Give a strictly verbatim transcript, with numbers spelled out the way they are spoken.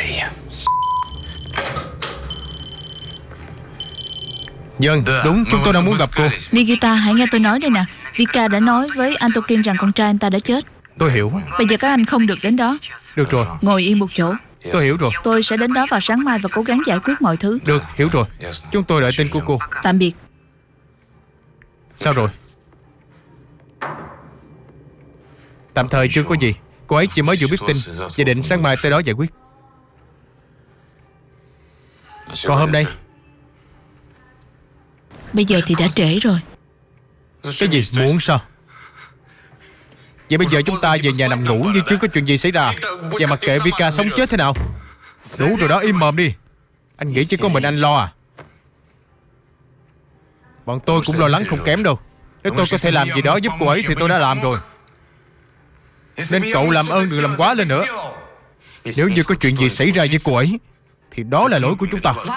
Vâng, đúng, chúng tôi đang muốn gặp cô. Nikita, hãy nghe tôi nói đây nè. Vika đã nói với Antokin rằng con trai anh ta đã chết. Tôi hiểu. Bây giờ các anh không được đến đó. Được rồi, Ngồi yên một chỗ. tôi hiểu rồi. Tôi sẽ đến đó vào sáng mai và cố gắng giải quyết mọi thứ. Được, hiểu rồi. Chúng tôi đợi tin của cô. Tạm biệt. Sao rồi? Tạm thời chưa có gì. Cô ấy chỉ mới vừa biết tin và định sáng mai tới đó giải quyết. Còn hôm nay? Bây giờ thì đã trễ rồi. Cái gì? Muộn sao? Vậy bây giờ chúng ta về nhà nằm ngủ như chưa có chuyện gì xảy ra, và mặc kệ Vika sống chết thế nào. Đủ rồi đó, im mồm đi. Anh nghĩ chỉ có mình anh lo à? Bọn tôi cũng lo lắng không kém đâu. Nếu tôi có thể làm gì đó giúp cô ấy thì tôi đã làm rồi. Nên cậu làm ơn đừng làm quá lên nữa. Nếu như có chuyện gì xảy ra với cô ấy thì đó là lỗi của chúng ta.